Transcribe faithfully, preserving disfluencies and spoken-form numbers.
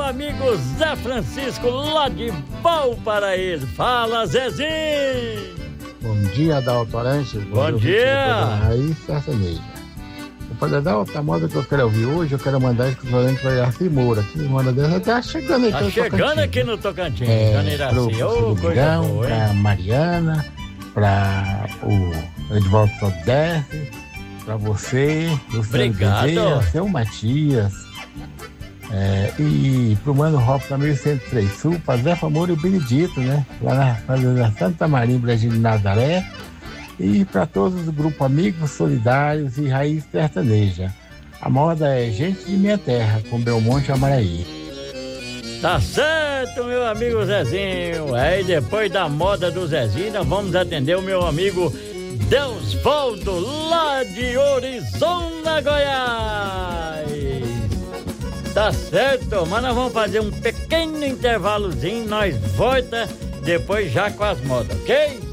amigo Zé Francisco, lá de Valparaíso. Fala, Zezinho! Bom dia, Adalto Arantes. Bom, Bom dia! Aí, sertaneja. O Padre Adalto, a moda que eu quero ouvir hoje, eu quero mandar esse equivalente para Iraci Moura. Que moda dessa tá chegando aqui tá no chegando Tocantins. aqui no Tocantins, é, Dona Iraci. Ô, coisa boa, pra Mariana, pra o Edvaldo Sodeste, pra você, obrigado, seu Matias, é, e pro Mano Rock na mil cento e três Sul, pra Zé Famoro e o Benedito, né? Lá na Fazenda Santa Maria, Brasil de Nazaré, e para todos os grupos amigos, solidários e raiz sertaneja. A moda é Gente de Minha Terra, com Belmonte e Amaraí. Tá certo, meu amigo Zezinho. Aí depois da moda do Zezinho, nós vamos atender o meu amigo Deusvaldo, lá de Orizona, Goiás. Tá certo, mas nós vamos fazer um pequeno intervalozinho, nós volta depois já com as modas, ok?